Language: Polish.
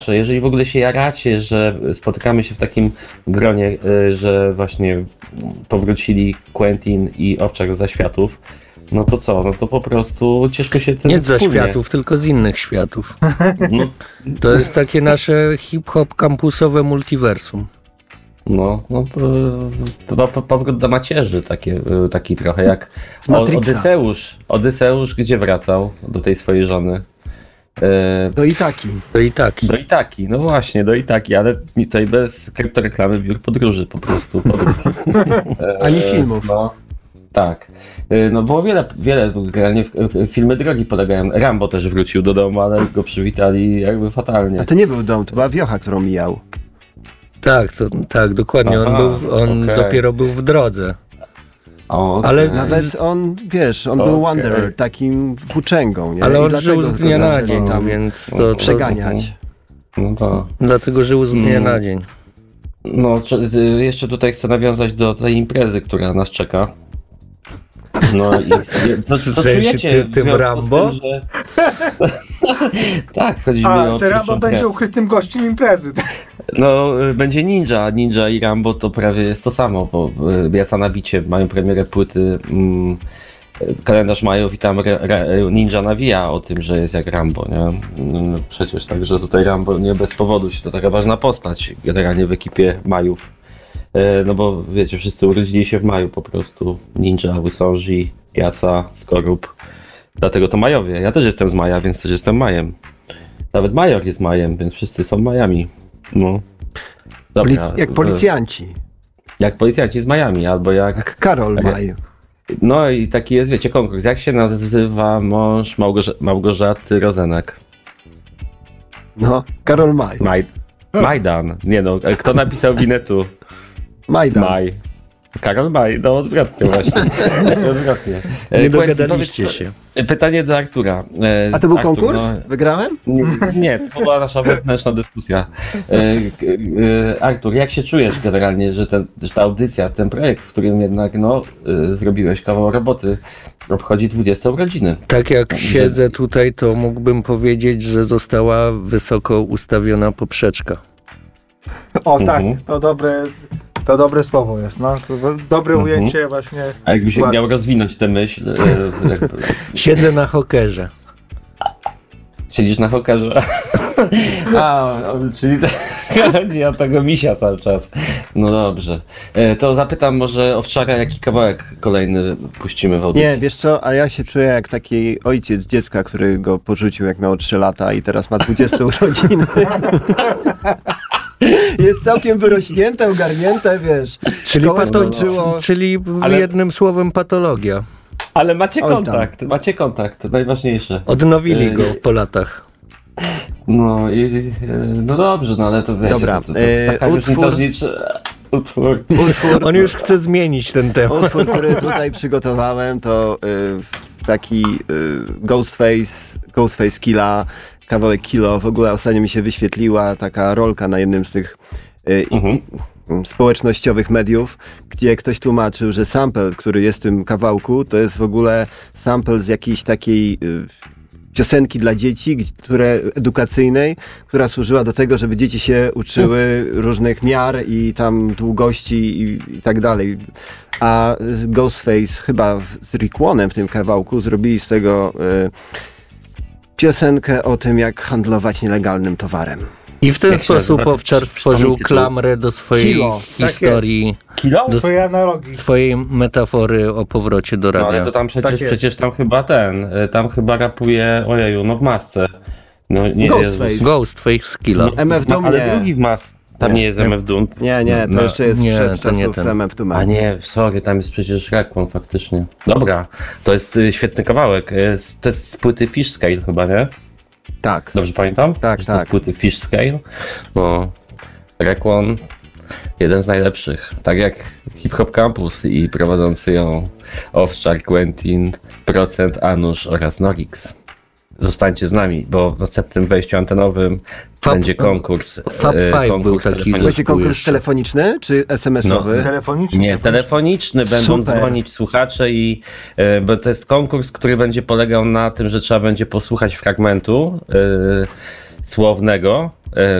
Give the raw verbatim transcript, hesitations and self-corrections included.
że jeżeli w ogóle się jaracie, że spotykamy się w takim gronie, że właśnie powrócili Quentin i Owczar z Zaświatów, no to co? No to po prostu cieszmy się tym Nie z wspólnie. Zaświatów, tylko z innych światów. No, To jest takie nasze hip-hop kampusowe multiversum. no, no to, to powrót do macierzy taki, taki trochę jak Z Matrixa. Odyseusz. Odyseusz gdzie wracał do tej swojej żony? E, Do Itaki. To i taki. Do Itaki, no właśnie, do Itaki, ale tutaj bez kryptoreklamy biur podróży po prostu. E, Ani filmów. No, tak. E, No było wiele, wiele, generalnie filmy drogi polegają. Rambo też wrócił do domu, ale go przywitali jakby fatalnie. A to nie był dom, to była wiocha, którą mijał. Tak, to, tak, dokładnie. On, Aha, był, on okej. dopiero był w drodze. O, okej. Ale- Nawet on, wiesz, on był Okej. wanderer, takim włóczęgą, nie? Ale I on dlatego żył z go dnia na zaczęli dzień, tam więc to, to przeganiać. No to. dlatego żył z dnia Mm. na dzień. No, czy- y, jeszcze tutaj chcę nawiązać do tej imprezy, która nas czeka. No i i to, W to sensie czujecie ty- w tym związku z Rambo? Tym, że... Tak, chodzi mi A, o że Rambo pierwszą będzie imprezę. ukrytym gościem imprezy. No, y, będzie Ninja. Ninja i Rambo to prawie jest to samo, bo y, Jaca na bicie mają premierę płyty mm, y, Kalendarz Majów i tam re, re, Ninja nawija o tym, że jest jak Rambo, nie? No, przecież także tutaj Rambo nie bez powodu się to taka ważna postać generalnie w ekipie Majów. E, No bo wiecie, wszyscy urodzili się w maju po prostu. Ninja, Wysążi, Jaca, Skorup. Dlatego to Majowie. Ja też jestem z maja, więc też jestem majem. Nawet Major jest majem, więc wszyscy są majami. No. Dobra, Polic- jak e, policjanci. Jak policjanci z majami, albo jak... Jak Karol Tak. Maj. No i taki jest, wiecie, konkurs. Jak się nazywa mąż Małgorze- Małgorzaty Rozenek? No, Karol Maj. Maj... Majdan. Nie no, kto napisał Winetu? Majdan. Maj. Karol Maj, no odwrotnie właśnie. odwrotnie. E, Nie Quentin, dogadaliście powiedz, się. co- Pytanie do Artura. E, A to był Artur, konkurs? no, Wygrałem? nie, nie, to była nasza wewnętrzna dyskusja. E, e, Artur, jak się czujesz generalnie, że, ten, że ta audycja, ten projekt, w którym jednak no, e, zrobiłeś kawał roboty, obchodzi dwudzieste urodziny? Tak jak siedzę tutaj, to mógłbym powiedzieć, że została wysoko ustawiona poprzeczka. O tak, Mhm. to dobre, to dobre słowo jest, no. To do- dobre Mhm. ujęcie właśnie. A jakbyś sytuacji. miał rozwinąć tę myśl, e, jakby, Siedzę na hokerze. siedzisz na hokerze. A, o, czyli chodzi o tego misia cały czas. No dobrze. E, To zapytam może Owczara, jaki kawałek kolejny puścimy w audycji. Nie, wiesz co, a ja się czuję jak taki ojciec dziecka, który go porzucił jak miało trzy lata i teraz ma dwudzieste urodziny. Jest całkiem wyrośnięte, ogarnięte, wiesz. Czyli, Szkołę pato- skończyło. czyli Ale- jednym słowem patologia. Ale macie Oj tam. kontakt, macie kontakt, to najważniejsze. Odnowili Yy, go po latach. No i e, no dobrze, no ale to wiecie, Dobra, to, to, to e, taka różnica, utwór- że nie trze- utwór. Utwór, On już chce zmienić ten temat. utwór, który tutaj przygotowałem, to y, taki y, Ghostface, Ghostface Killa, kawałek Kilo. W ogóle ostatnio mi się wyświetliła taka rolka na jednym z tych y, Mhm. i- społecznościowych mediów, gdzie ktoś tłumaczył, że sample, który jest w tym kawałku, to jest w ogóle sample z jakiejś takiej y, piosenki dla dzieci, gdzie- które, edukacyjnej, która służyła do tego, żeby dzieci się uczyły różnych miar i tam długości i, i tak dalej. A Ghostface chyba w- z Rickonem w tym kawałku zrobili z tego y, piosenkę o tym, jak handlować nielegalnym towarem. I w ten Jak się sposób nazywa? Owczar stworzył Przypomnij tytuł. klamrę do swojej Kilo. Tak historii, Kilo? do Swoje analogii. swojej metafory o powrocie do No ale radia. to tam przecież, Tak jest. przecież tam chyba ten, e, tam chyba rapuje, ojeju, no w masce. No nie Ghostface. Jezus. Ghost, Killa. No, M F ma- Doom ale nie. drugi w mas. Tam Nie. nie jest M F Doom. Nie, nie, to No. jeszcze jest Nie, przed to nie czasów ten. z M F Doom. A nie, sorry, tam jest przecież Rekłon faktycznie. Dobra, to jest y, świetny kawałek. Y, z- To jest z płyty Fish Scale chyba, nie? Tak. Dobrze pamiętam? Tak, Że To jest tak. z płyty Fish Scale. No, Rekłon, jeden z najlepszych. Tak jak Hip Hop Campus i prowadzący ją Owczar, Quentin, Procent, Anusz oraz Norix. Zostańcie z nami, bo w następnym wejściu antenowym Fab- będzie konkurs. Fab e, Five konkurs był taki telefoniczny. Będzie konkurs jeszcze. telefoniczny czy es em esowy? No. Telefonicznie. Nie, telefoniczny będą Super. dzwonić słuchacze i e, bo to jest konkurs, który będzie polegał na tym, że trzeba będzie posłuchać fragmentu słownego,